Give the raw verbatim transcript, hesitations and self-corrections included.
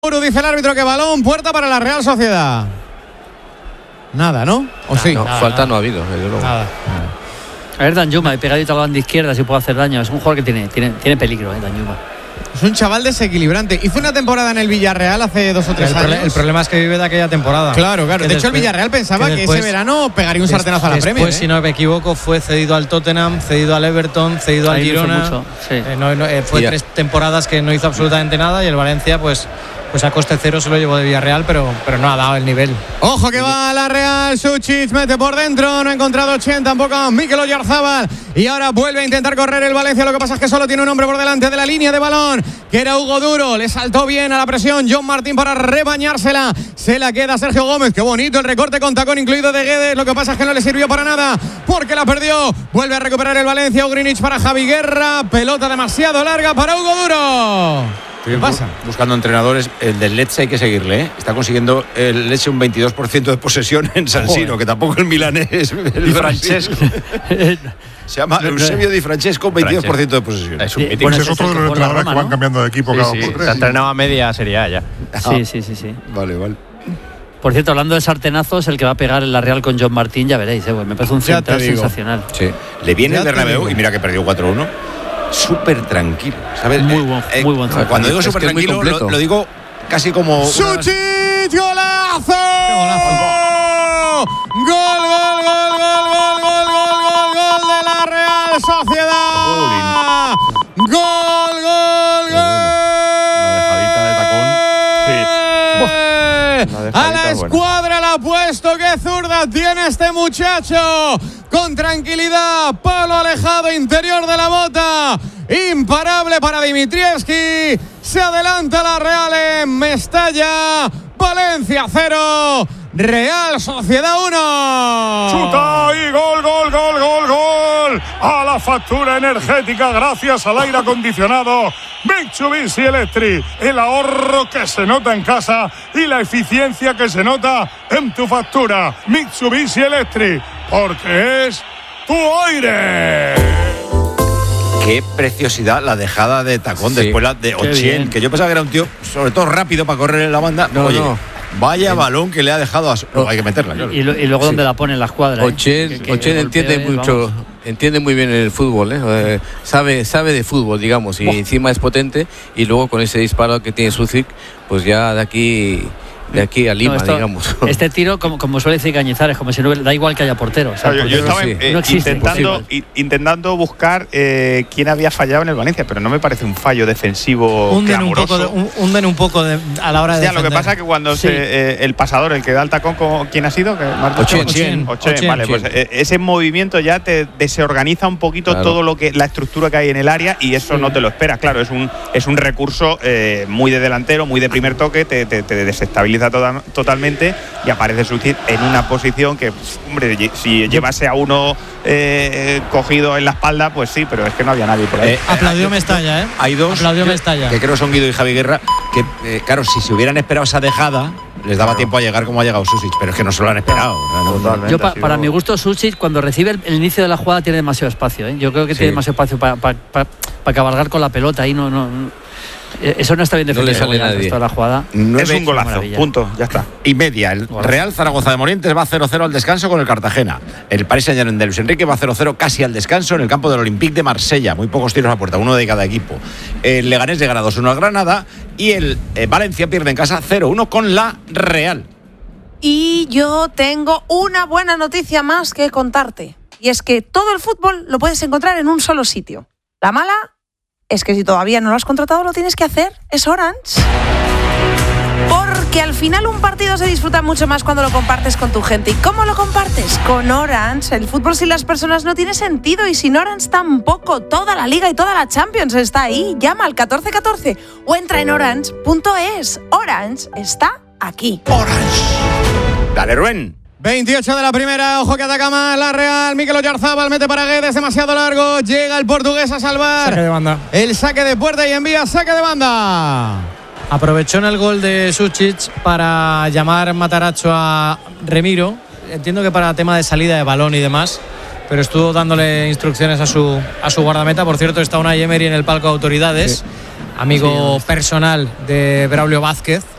Guru, dice el árbitro que balón, puerta para la Real Sociedad. Nada, ¿no? ¿O nada, sí? No, nada, falta nada. no ha habido. Nada. Nada. A ver, Danjuma, pegadito a la banda izquierda, si puede hacer daño. Es un jugador que tiene, tiene, tiene peligro, eh, Danjuma. Es un chaval desequilibrante. Hizo una temporada en el Villarreal hace dos o tres el, años. el problema es que vive de aquella temporada. Claro, claro. Que De hecho, el después- Villarreal pensaba que, que después- ese verano pegaría un sartenazo a la Después, Premier. ¿eh? si no me equivoco, fue cedido al Tottenham, cedido al Everton, cedido al Ahí no hizo Girona. mucho, sí. Eh, no- no, eh, fue Y ya- tres temporadas que no hizo absolutamente nada y el Valencia, pues, pues a coste cero se lo llevó de Villarreal, pero, pero no ha dado el nivel. Ojo que va la Real, Suchich mete por dentro, no ha encontrado Chen, tampoco a Mikel Oyarzábal y ahora vuelve a intentar correr el Valencia, lo que pasa es que solo tiene un hombre por delante de la línea de balón, que era Hugo Duro, le saltó bien a la presión John Martín para rebañársela, se la queda Sergio Gómez, qué bonito el recorte con tacón incluido de Guedes, lo que pasa es que no le sirvió para nada, porque la perdió, vuelve a recuperar el Valencia, Ugrinich para Javi Guerra, pelota demasiado larga para Hugo Duro. ¿Qué pasa? Buscando entrenadores, el del Lecce hay que seguirle, ¿eh? Está consiguiendo el Lecce un veintidós por ciento de posesión en San Siro, Joder. que tampoco el milanés es el Di Francesco. Se llama Eusebio Di Francesco, veintidós por ciento de posesión. Es un Sí, mítico. bueno, Ese ese es otro es de el los que juega entrenadores Roma, que van ¿no? cambiando de equipo Sí, cada sí, dos por se tres. ha entrenado a media Serie A ya. Sí, sí, sí, sí. Vale, vale. Por cierto, hablando de sartenazos, el que va a pegar en la Real con John Martín, ya veréis, eh, me parece un Ya central te digo. sensacional. Sí. Le viene Ya el te Bernabéu digo. y mira que perdió cuatro uno. Súper tranquilo, ¿sabes? Muy buen- muy buen central. Cuando digo Es súper que es muy tranquilo, lo, completo. lo digo casi como. una- ¡Suchich, golazo! ¡Gol, gol, gol, gol, gol, gol, gol, gol, gol de la Real Sociedad! ¡Gol, gol, gol! Una dejadita de tacón. ¡Eh! Una A dejadita la buena. escuadra la ha puesto, qué zurda tiene este muchacho, con tranquilidad, palo alejado interior de la bota, imparable para Dimitrievski, se adelanta la Real en Mestalla, Valencia cero, Real Sociedad uno. Chuta y gol, gol, gol, gol, gol. A la factura energética gracias al aire acondicionado Mitsubishi Electric. El ahorro que se nota en casa y la eficiencia que se nota en tu factura. Mitsubishi Electric, porque es tu aire. Qué preciosidad la dejada de tacón Sí. después la de Qué Ochien, bien. que yo pensaba que era un tío, sobre todo rápido para correr en la banda. No, Oye, no. vaya balón que le ha dejado a su. No. Hay que meterla, claro. Y, lo- y luego donde la pone en la escuadra. Ochen, Ochen entiende mucho, entiende muy bien el fútbol, ¿eh? Eh, sabe, sabe de fútbol, digamos, y Buah. encima es potente. Y luego con ese disparo que tiene Sucic, pues ya de aquí, de aquí a Lima, digamos. Este tiro, como, como suele decir Cañizares, como si no hubiera- da igual que haya portero. O sea, Yo, el yo portero estaba sí. eh, no existe. intentando, i- intentando buscar eh, quién había fallado en el Valencia, pero no me parece un fallo defensivo Hunden un clamoroso. poco, de- un- hunden un poco de- a la hora de Ya, lo que defender. pasa es que cuando Sí. se, eh, el pasador, el que da el tacón, ¿cómo- ¿quién ha sido? ¿Que me has dicho? Ochen. Ochen, Ochen. Ochen. vale, pues eh, ese movimiento ya te desorganiza un poquito Claro. todo lo que la estructura que hay en el área y eso no te lo esperas. Claro, es un es un recurso eh, muy de delantero, muy de primer toque, te, te- te desestabiliza toda- totalmente y aparece Sucic en una posición que, pf, hombre, ye- si llevase a uno eh, cogido en la espalda, pues sí, pero es que no había nadie por ahí. Eh, Aplaudió Mestalla, ¿eh? Hay dos Aplaudió que- Mestalla. que creo son Guido y Javi Guerra, que eh, claro, si se hubieran esperado esa dejada, les daba tiempo a llegar como ha llegado Susic, pero es que no se lo han esperado. No, no, no. Yo, pa- Ha sido- para mi gusto, Susic, cuando recibe el, el inicio de la jugada, tiene demasiado espacio. ¿eh? Yo creo que Sí. tiene demasiado espacio para pa, pa- pa cabalgar con la pelota. Ahí no, no, no- eh, eso no está bien No le defendido. sale ya el nadie. resto de la jugada. es Nueve un golazo, maravilla. punto, ya está. y media. El Golazo. Real Zaragoza de Morientes va cero cero al descanso con el Cartagena. El Paris Saint-Germain de Luis Enrique va cero cero casi al descanso en el campo del Olympique de Marsella. Muy pocos tiros a puerta, uno de cada equipo. El Leganés llegará dos uno al Granada y el eh, Valencia pierde en casa cero uno con la Real. Y yo tengo una buena noticia más que contarte. Y es que todo el fútbol lo puedes encontrar en un solo sitio. La mala es que si todavía no lo has contratado, lo tienes que hacer. Es Orange. Porque al final un partido se disfruta mucho más cuando lo compartes con tu gente. ¿Y cómo lo compartes? Con Orange. El fútbol sin las personas no tiene sentido y sin Orange tampoco. Toda la Liga y toda la Champions está ahí. Llama al catorce catorce o entra en orange punto es. Orange está aquí. Dale, Rubén. veintiocho de la primera, ojo que ataca más la Real. Mikel Oyarzábal mete para Guedes, demasiado largo. Llega el portugués a salvar Saque de banda. el saque de puerta y envía saque de banda. Aprovechó en el gol de Sucic para llamar Mataracho a Remiro. Entiendo que para tema de salida de balón y demás, pero estuvo dándole instrucciones a su, a su guardameta. Por cierto, está Unai Emery en el palco de autoridades, amigo Sí, personal de Braulio Vázquez.